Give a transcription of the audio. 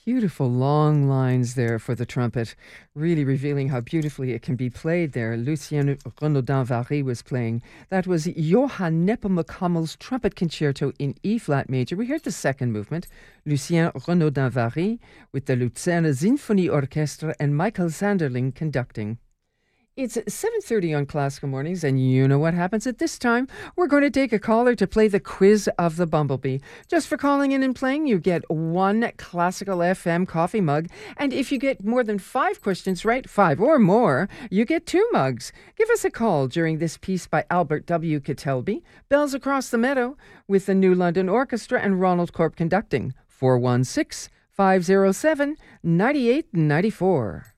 Beautiful long lines there for the trumpet, really revealing how beautifully it can be played there. Lucien Renaudin-Vary was playing. That was Johann Nepomuk-Hummel's Trumpet Concerto in E-flat major. We heard the second movement, Lucien Renaudin-Vary with the Luzerner Sinfonie Orchestra and Michael Sanderling conducting. It's 7:30 on Classical Mornings, and you know what happens at this time. We're going to take a caller to play the quiz of the Bumblebee. Just for calling in and playing, you get one Classical FM coffee mug, and if you get more than 5 questions right, 5 or more, you get 2 mugs. Give us a call during this piece by Albert W. Kettelby, Bells Across the Meadow, with the New London Orchestra and Ronald Corp conducting. 416-507-9894.